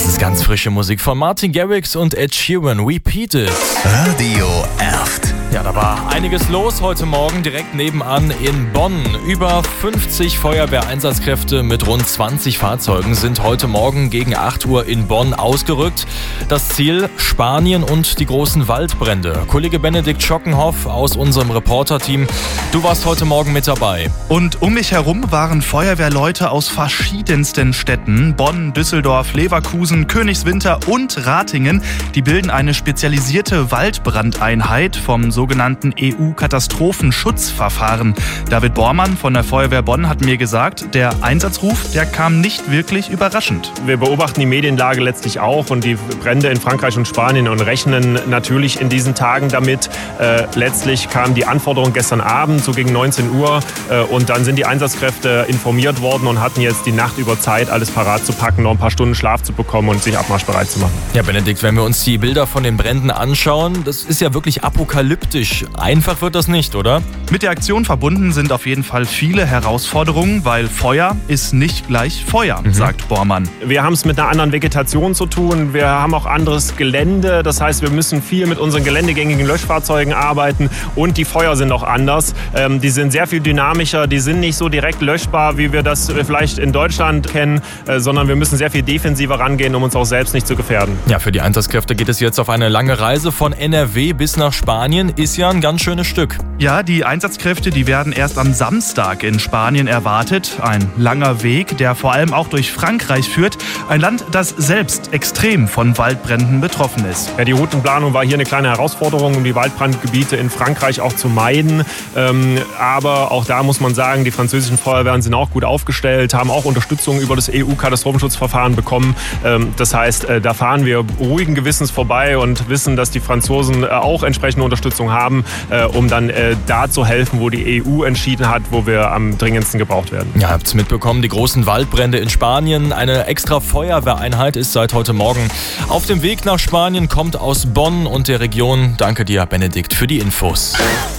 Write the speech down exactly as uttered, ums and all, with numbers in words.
ist ganz frische Musik von Martin Garrix und Ed Sheeran. Repeat It. Radio Erft. Ja, da war einiges los heute Morgen direkt nebenan in Bonn. Über fünfzig Feuerwehreinsatzkräfte mit rund zwanzig Fahrzeugen sind heute Morgen gegen acht Uhr in Bonn ausgerückt. Das Ziel: Spanien und die großen Waldbrände. Kollege Benedikt Schockenhoff aus unserem Reporterteam, du warst heute Morgen mit dabei. Und um mich herum waren Feuerwehrleute aus verschiedensten Städten. Bonn, Düsseldorf, Leverkusen, Königswinter und Ratingen. Die bilden eine spezialisierte Waldbrandeinheit vom sogenannten E U-Katastrophenschutzverfahren. David Bormann von der Feuerwehr Bonn hat mir gesagt, der Einsatzruf, der kam nicht wirklich überraschend. Wir beobachten die Medienlage letztlich auch und die Brände in Frankreich und Spanien und rechnen natürlich in diesen Tagen damit. Äh, letztlich kam die Anforderung gestern Abend, so gegen neunzehn Uhr, äh, und dann sind die Einsatzkräfte informiert worden und hatten jetzt die Nacht über Zeit, alles parat zu packen, noch ein paar Stunden Schlaf zu bekommen und sich abmarschbereit zu machen. Ja, Benedikt, wenn wir uns die Bilder von den Bränden anschauen, das ist ja wirklich apokalyptisch. Einfach wird das nicht, oder? Mit der Aktion verbunden sind auf jeden Fall viele Herausforderungen, weil Feuer ist nicht gleich Feuer, mhm. sagt Bormann. Wir haben es mit einer anderen Vegetation zu tun. Wir haben auch anderes Gelände. Das heißt, wir müssen viel mit unseren geländegängigen Löschfahrzeugen arbeiten und die Feuer sind auch anders. Ähm, die sind sehr viel dynamischer. Die sind nicht so direkt löschbar, wie wir das vielleicht in Deutschland kennen, äh, sondern wir müssen sehr viel defensiver rangehen, um uns auch selbst nicht zu gefährden. Ja, für die Einsatzkräfte geht es jetzt auf eine lange Reise von N R W bis nach Spanien. Ist ja ein ganz schönes Stück. Ja, die Einsatzkräfte, die werden erst am Samstag in Spanien erwartet. Ein langer Weg, der vor allem auch durch Frankreich führt. Ein Land, das selbst extrem von Waldbränden betroffen ist. Ja, die Routenplanung war hier eine kleine Herausforderung, um die Waldbrandgebiete in Frankreich auch zu meiden. Ähm, aber auch da muss man sagen, die französischen Feuerwehren sind auch gut aufgestellt, haben auch Unterstützung über das E U-Katastrophenschutzverfahren bekommen. Ähm, das heißt, äh, da fahren wir ruhigen Gewissens vorbei und wissen, dass die Franzosen äh, auch entsprechende Unterstützung haben, äh, um dann äh, da zu helfen, wo die E U entschieden hat, wo wir am dringendsten gebraucht werden. Ja, habt's mitbekommen, die großen Waldbrände in Spanien. Eine extra Feuerwehreinheit ist seit heute Morgen auf dem Weg nach Spanien, kommt aus Bonn und der Region. Danke dir, Benedikt, für die Infos.